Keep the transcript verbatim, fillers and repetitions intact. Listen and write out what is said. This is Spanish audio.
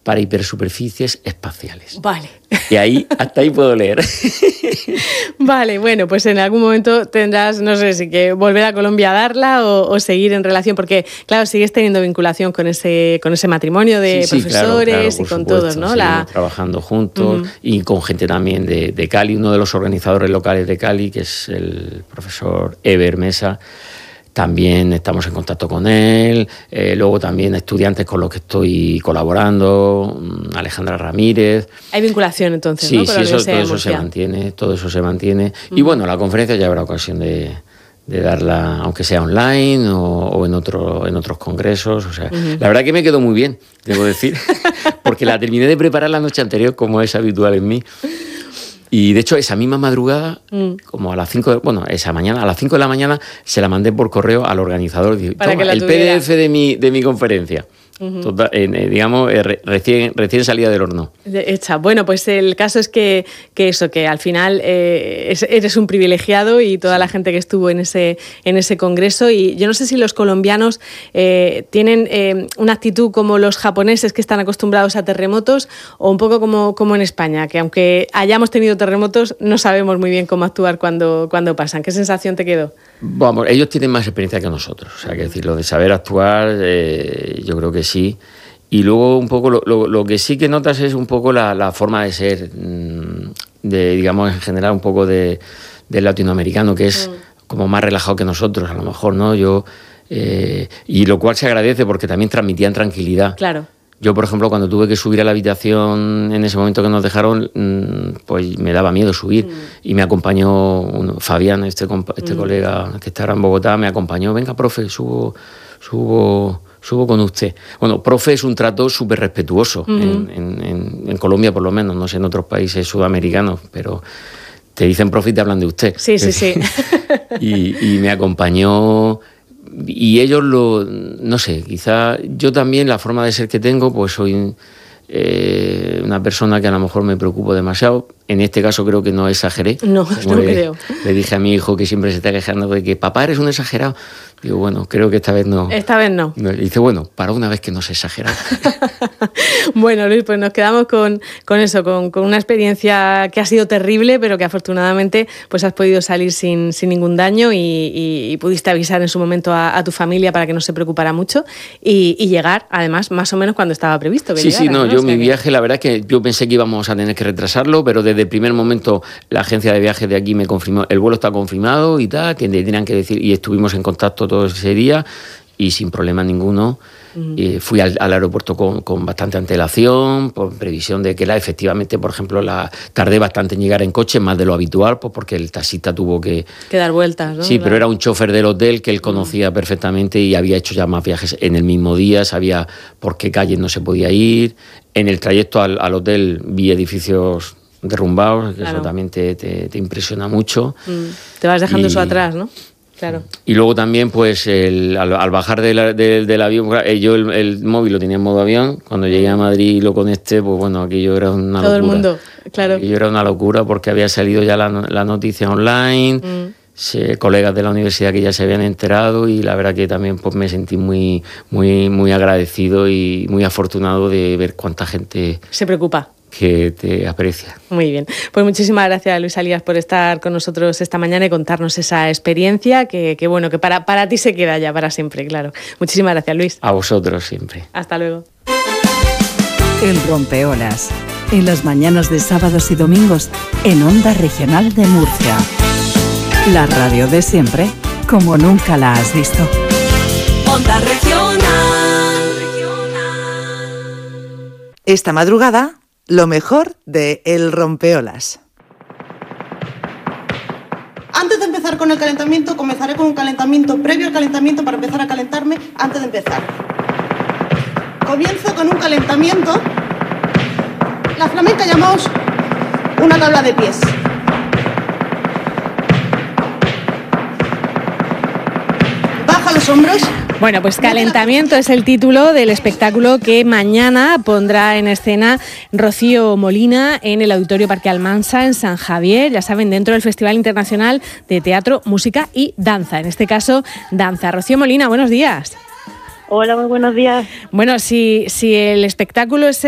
para hipersuperficies espaciales. Vale. Y ahí, hasta ahí puedo leer. Vale, bueno, pues en algún momento tendrás, no sé si que volver a Colombia a darla o, o seguir en relación, porque claro, sigues teniendo vinculación con ese con ese matrimonio de sí, sí, profesores claro, claro, y con supuesto, todos, ¿no? La... trabajando juntos uh-huh. y con gente también de, de Cali, uno de los organizadores locales de Cali, que es el profesor Eber Mesa. También estamos en contacto con él, eh, luego también estudiantes con los que estoy colaborando, Alejandra Ramírez. Hay vinculación entonces, sí, ¿no? Con sí, la eso, todo eso Murcia. se mantiene, todo eso se mantiene. Uh-huh. Y bueno, la conferencia ya habrá ocasión de, de darla, aunque sea online o, o en, otro, en otros congresos. O sea, uh-huh. La verdad que me quedó muy bien, debo decir, porque la terminé de preparar la noche anterior, como es habitual en mí. Y de hecho, esa misma madrugada, mm. como a las cinco, bueno, esa mañana, a las cinco de la mañana, se la mandé por correo al organizador. Dije, Para toma, que la el tuviera. P D F de mi, de mi conferencia. Uh-huh. Total, eh, digamos, eh, re, recién, recién salida del horno. Hecha. Bueno, pues el caso es que, que eso, que al final eh, es, eres un privilegiado y toda la gente que estuvo en ese, en ese congreso. Y yo no sé si los colombianos eh, tienen eh, una actitud como los japoneses que están acostumbrados a terremotos o un poco como, como en España, que aunque hayamos tenido terremotos no sabemos muy bien cómo actuar cuando, cuando pasan. ¿Qué sensación te quedó? Vamos, ellos tienen más experiencia que nosotros. O sea, que decir, lo de saber actuar, eh, yo creo que sí. Y luego un poco lo, lo, lo que sí que notas es un poco la, la forma de ser, de, digamos, en general un poco de, del latinoamericano, que es mm. como más relajado que nosotros, a lo mejor, ¿no? Yo eh, y lo cual se agradece porque también transmitían tranquilidad. Claro. Yo, por ejemplo, cuando tuve que subir a la habitación en ese momento que nos dejaron, pues me daba miedo subir. Mm. Y me acompañó uno, Fabián, este, compa- este mm. colega que está ahora en Bogotá, me acompañó. Venga, profe, subo, subo, subo con usted. Bueno, profe es un trato súper respetuoso, mm. en, en, en, en Colombia por lo menos, no sé en otros países sudamericanos, pero te dicen profe y te hablan de usted. Sí, sí, sí. y, y me acompañó... Y ellos lo, no sé, quizá yo también la forma de ser que tengo, pues soy eh, una persona que a lo mejor me preocupo demasiado. En este caso creo que no exageré. No, no le, creo. Le dije a mi hijo que siempre se está quejando de que papá eres un exagerado. Digo, bueno, creo que esta vez no. Esta vez no. no. Y dice, bueno, para una vez que no se exagera. Bueno, Luis, pues nos quedamos con, con eso, con, con una experiencia que ha sido terrible, pero que afortunadamente pues has podido salir sin, sin ningún daño y, y, y pudiste avisar en su momento a, a tu familia para que no se preocupara mucho y, y llegar, además, más o menos cuando estaba previsto que Sí, llegara, sí, no, ¿no? yo O sea mi que... viaje, la verdad es que yo pensé que íbamos a tener que retrasarlo, pero desde el primer momento la agencia de viajes de aquí me confirmó, el vuelo está confirmado y tal, que tenían que decir, y estuvimos en contacto todo ese día y sin problema ninguno. Uh-huh. Eh, fui al, al aeropuerto con, con bastante antelación, por previsión de que la, efectivamente, por ejemplo, la tardé bastante en llegar en coche, más de lo habitual, pues porque el taxista tuvo que... Que dar vueltas, ¿no? Sí, claro. Pero era un chofer del hotel que él conocía uh-huh. perfectamente y había hecho ya más viajes en el mismo día, sabía por qué calles no se podía ir. En el trayecto al, al hotel vi edificios derrumbados, que claro. Eso también te, te, te impresiona mucho. Mm. Te vas dejando y, eso atrás, ¿no? Claro. Y luego también, pues, el, al, al bajar de la, de, del avión, yo el, el móvil lo tenía en modo avión, cuando llegué a Madrid y lo conecté, pues bueno, aquello era una Todo locura. Todo el mundo, claro. Aquello era una locura porque había salido ya la, la noticia online, mm. se, colegas de la universidad que ya se habían enterado y la verdad que también pues me sentí muy, muy, muy agradecido y muy afortunado de ver cuánta gente... Se preocupa. Que te aprecia. Muy bien. Pues muchísimas gracias, Luis Alias, por estar con nosotros esta mañana y contarnos esa experiencia que, que bueno, que para, para ti se queda ya para siempre, claro. Muchísimas gracias, Luis. A vosotros siempre. Hasta luego. El Rompeolas, en las mañanas de sábados y domingos, en Onda Regional de Murcia. La radio de siempre, como nunca la has visto. Onda Regional. Esta madrugada... Lo mejor de El Rompeolas. Antes de empezar con el calentamiento, comenzaré con un calentamiento previo al calentamiento para empezar a calentarme antes de empezar. Comienzo con un calentamiento, la flamenca llamamos una tabla de pies. Baja los hombros. Bueno, pues Calentamiento es el título del espectáculo que mañana pondrá en escena Rocío Molina en el Auditorio Parque Almansa en San Javier, ya saben, dentro del Festival Internacional de Teatro, Música y Danza, en este caso danza. Rocío Molina, buenos días. Hola, muy buenos días. Bueno, si, si el espectáculo es